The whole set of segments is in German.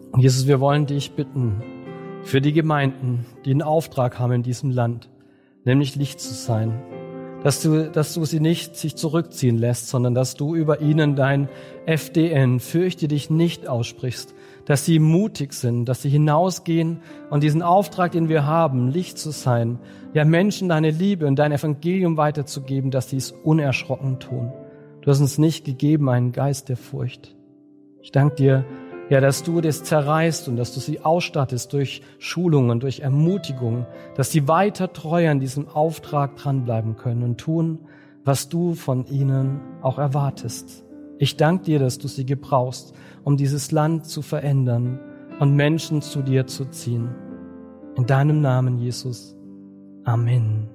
Und Jesus, wir wollen dich bitten für die Gemeinden, die einen Auftrag haben in diesem Land, nämlich Licht zu sein, dass du sie nicht sich zurückziehen lässt, sondern dass du über ihnen dein FDN, fürchte dich nicht, aussprichst, dass sie mutig sind, dass sie hinausgehen und diesen Auftrag, den wir haben, Licht zu sein, ja Menschen deine Liebe und dein Evangelium weiterzugeben, dass sie es unerschrocken tun. Du hast uns nicht gegeben einen Geist der Furcht. Ich danke dir, ja, dass du das zerreißt und dass du sie ausstattest durch Schulungen, durch Ermutigung, dass sie weiter treu an diesem Auftrag dranbleiben können und tun, was du von ihnen auch erwartest. Ich danke dir, dass du sie gebrauchst, um dieses Land zu verändern und Menschen zu dir zu ziehen. In deinem Namen, Jesus. Amen.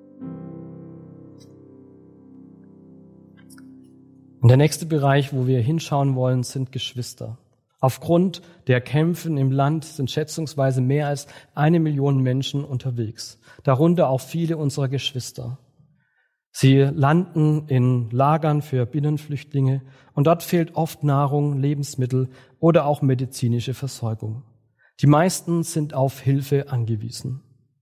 Und der nächste Bereich, wo wir hinschauen wollen, sind Geschwister. Aufgrund der Kämpfe im Land sind schätzungsweise mehr als 1 Million Menschen unterwegs, darunter auch viele unserer Geschwister. Sie landen in Lagern für Binnenflüchtlinge und dort fehlt oft Nahrung, Lebensmittel oder auch medizinische Versorgung. Die meisten sind auf Hilfe angewiesen.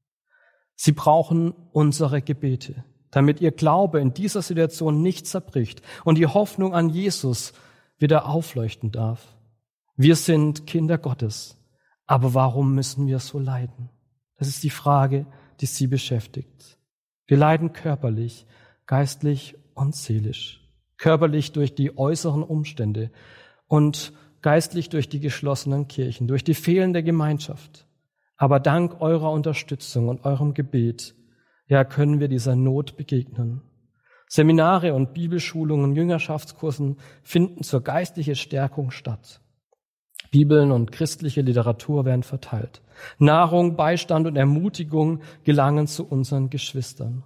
Sie brauchen unsere Gebete, damit ihr Glaube in dieser Situation nicht zerbricht und die Hoffnung an Jesus wieder aufleuchten darf. Wir sind Kinder Gottes, aber warum müssen wir so leiden? Das ist die Frage, die sie beschäftigt. Wir leiden körperlich, geistlich und seelisch. Körperlich durch die äußeren Umstände und geistlich durch die geschlossenen Kirchen, durch die fehlende Gemeinschaft. Aber dank eurer Unterstützung und eurem Gebet, ja, können wir dieser Not begegnen. Seminare und Bibelschulungen, Jüngerschaftskursen finden zur geistlichen Stärkung statt. Bibeln und christliche Literatur werden verteilt. Nahrung, Beistand und Ermutigung gelangen zu unseren Geschwistern.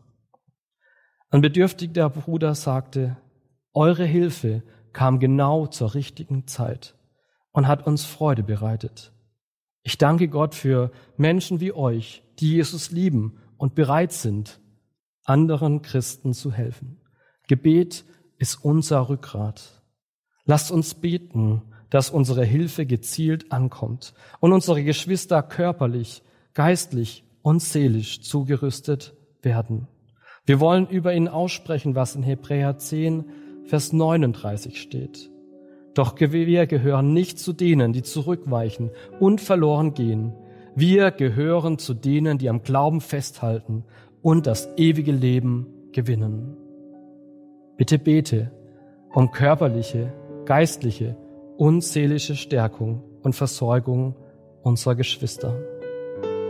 Ein bedürftiger Bruder sagte, eure Hilfe kam genau zur richtigen Zeit und hat uns Freude bereitet. Ich danke Gott für Menschen wie euch, die Jesus lieben und bereit sind, anderen Christen zu helfen. Gebet ist unser Rückgrat. Lasst uns beten, dass unsere Hilfe gezielt ankommt und unsere Geschwister körperlich, geistlich und seelisch zugerüstet werden. Wir wollen über ihn aussprechen, was in Hebräer 10, Vers 39 steht. Doch wir gehören nicht zu denen, die zurückweichen und verloren gehen. Wir gehören zu denen, die am Glauben festhalten und das ewige Leben gewinnen. Bitte bete um körperliche, geistliche und seelische Stärkung und Versorgung unserer Geschwister.